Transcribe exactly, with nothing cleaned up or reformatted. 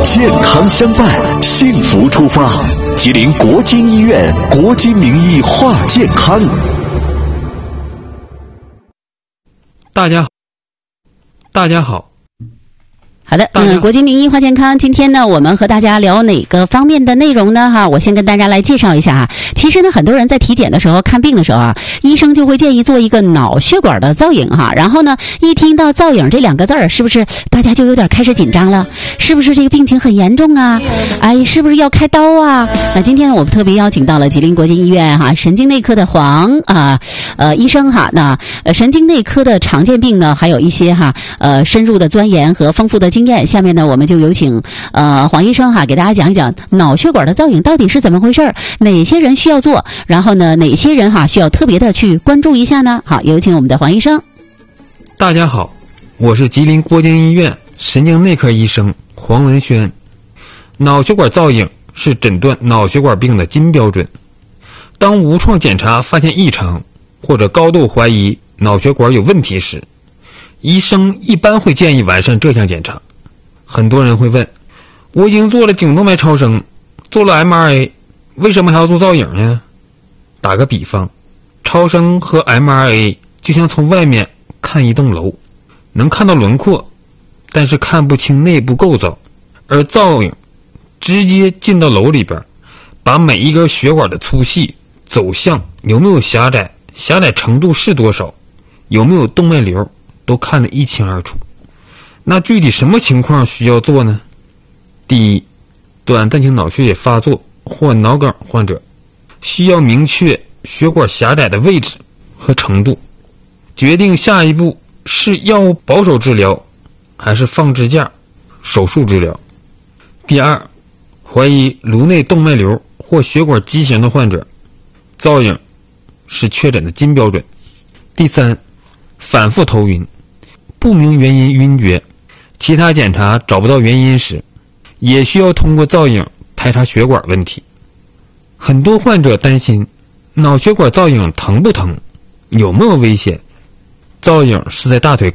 健康相伴，幸福出发。吉林国金医院国金名医话健康。 大家好，大家好。 好的，嗯，国金名医话健康，今天呢，我们和大家聊哪个方面的内容呢？哈，我先跟大家来介绍一下哈。其实呢，很多人在体检的时候、看病的时候啊，医生就会建议做一个脑血管的造影哈。然后呢，一听到造影这两个字儿，是不是大家就有点开始紧张了？是不是这个病情很严重啊？哎，是不是要开刀啊？那今天呢，我们特别邀请到了吉林国金医院哈神经内科的黄啊呃医生哈。那呃神经内科的常见病呢，还有一些哈呃深入的钻研和丰富的经验。下面呢，我们就有请呃黄医生哈给大家讲一讲脑血管的造影到底是怎么回事，哪些人需要做，然后呢，哪些人哈需要特别的去关注一下呢？好，有请我们的黄医生。 大家好，我是吉林国金医院神经内科医生黄文轩。脑血管造影是诊断脑血管病的金标准。当无创检查发现异常，或者高度怀疑脑血管有问题时，医生一般会建议完善这项检查。很多人会问，我已经做了颈动脉超声，做了 M R A， 为什么还要做造影呢？打个比方，超声和 M R A 就像从外面看一栋楼，能看到轮廓，但是看不清内部构造。而造影直接进到楼里边，把每一根血管的粗细、走向、有没有狭窄、狭窄程度是多少、有没有动脉瘤都看得一清二楚。那具体什么情况需要做呢？第一，短暂性脑血液发作或脑梗患者需要明确血管狭窄的位置和程度，决定下一步是药物保守治疗还是放支架、手术治疗。第二，怀疑颅内动脉瘤或血管畸形的患者，造影是确诊的金标准。第三，反复头晕、不明原因晕厥，其他检查找不到原因时，也需要通过造影排查血管问题。很多患者担心脑血管造影疼不疼，有没有危险？造影是在大腿